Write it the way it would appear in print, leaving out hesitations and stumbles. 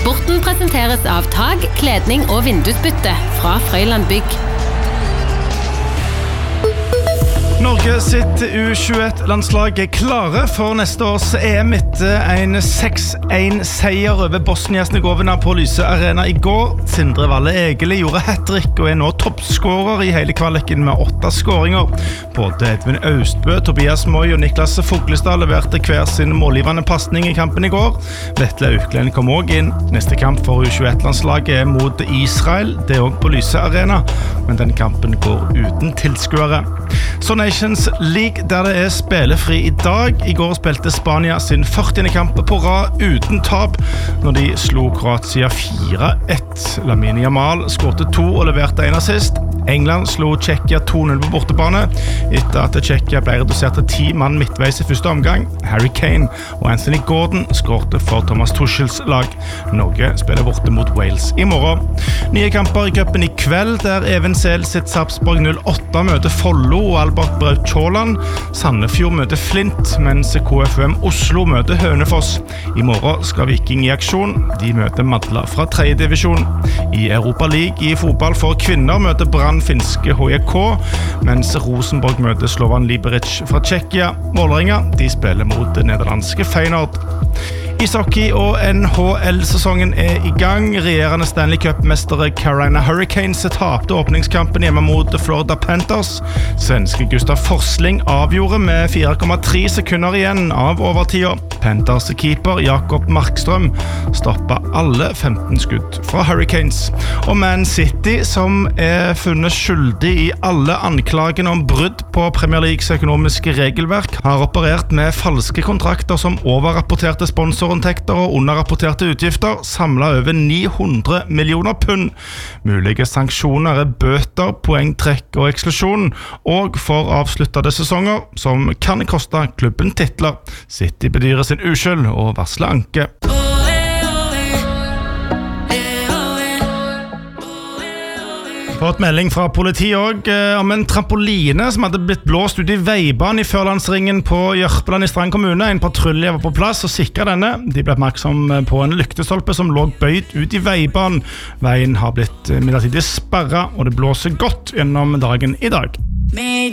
Sporten presenteres av tag, kledning og vindusbytte fra Frøyland Bygg. Norge sitt U21-landslag klare for neste års EM etter en 6-1-seier over Bosnia-Hercegovina på Lyse Arena i går. Sindre Valle Egeli gjorde hat-trick og nå toppskårer i hele kvaliken med 8 skåringer. Både Edvin Austbø, Tobias Moy og Niklas Fuglestad leverte hver sin målgivende passning i kampen i går. Vetle Auklend kom også inn. Neste kamp for U21-landslaget mot Israel. Det også på Lyse Arena, men den kampen går uten tilskuere. Så Nations League, der det spillefri i dag. I går spilte Spania sin 40. kamp på rad uten tap, når de slo Kroatia 4-1. Lamine Yamal skårte 2 og leverte en assist. England slo Tsjekkia 2-0 på bortebane, etter at Tsjekkia ble redusert til 10 mann midtveis i første omgang. Harry Kane og Anthony Gordon skårte for Thomas Tuchels lag. Norge spiller borte mot Wales i morgen. Nye kamper i cupen i kveld, der Even Sel sitt Sarpsborg 08 møter Follo og Albert Braut Haaland. Sandefjord møter Flint, mens KFUM Oslo møter Hønefoss. I morgen skal Viking i aksjon. De møter Madla fra 3. divisjon. I Europa League i fotball for kvinner møter Brann finske HJK, mens Rosenborg møter Slovan Liberec fra Tsjekkia. Vålerenga, de spiller mot det nederlandske Feyenoord. Ishockey og NHL-sesongen i gang. Regjerende Stanley Cup-mestere Carolina Hurricanes tapte åpningskampen hjemme mot Florida Panthers. Svenske Gustav Forsling avgjorde med 4,3 sekunder igjen av overtida. Panthers keeper Jakob Markström stoppet alle 15 skudd fra Hurricanes. Og Man City, som funnet skyldig i alle anklagene om brudd på Premier Leagues økonomiske regelverk, har operert med falske kontrakter som overrapporterte sponsorinntekter og underrapporterte utgifter, samlet over 900 millioner pund. Mulige sanksjoner bøter, poengtrekk og eksklusjon, og for avsluttede sesonger, som kan koste klubben titler. City bedyrer sin uskyld og varsler anke. Fått melding fra politiet også, om en trampoline som hadde blitt blåst ut i veibanen i Førlandsringen på Jørpeland i Strand kommune. En patrulje var på plass og sikret denne. De ble oppmerksom på en lyktestolpe som lå bøyd ut i veibanen. Veien har blitt midlertidig sperret, og det blåser godt gjennom dagen i dag.